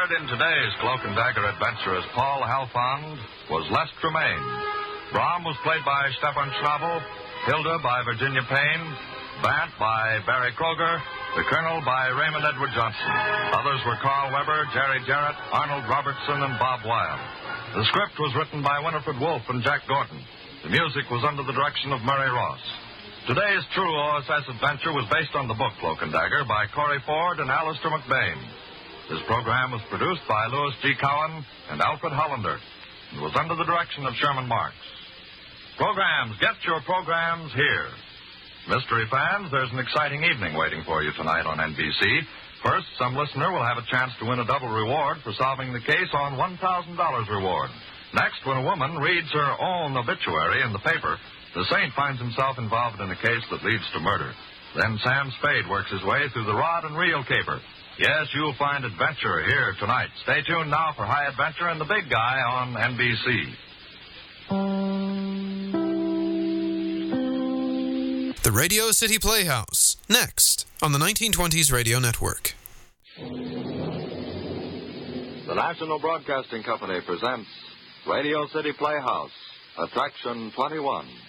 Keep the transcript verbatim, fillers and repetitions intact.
Starred in today's Cloak and Dagger adventure as Paul Halfond was Les Tremaine. Brom was played by Stefan Schnabel, Hilda by Virginia Payne, Vant by Barry Kroger, the Colonel by Raymond Edward Johnson. Others were Carl Weber, Jerry Jarrett, Arnold Robertson, and Bob Wilde. The script was written by Winifred Wolfe and Jack Gordon. The music was under the direction of Murray Ross. Today's true O S S adventure was based on the book Cloak and Dagger by Corey Ford and Alistair McBain. This program was produced by Louis G. Cowan and Alfred Hollander and was under the direction of Sherman Marks. Programs, get your programs here. Mystery fans, there's an exciting evening waiting for you tonight on N B C. First, some listener will have a chance to win a double reward for solving the case on one thousand dollars reward. Next, when a woman reads her own obituary in the paper, the saint finds himself involved in a case that leads to murder. Then Sam Spade works his way through the rod and reel caper. Yes, you'll find adventure here tonight. Stay tuned now for High Adventure and the Big Guy on N B C. The Radio City Playhouse, next on the nineteen twenties Radio Network. The National Broadcasting Company presents Radio City Playhouse, Attraction twenty-one.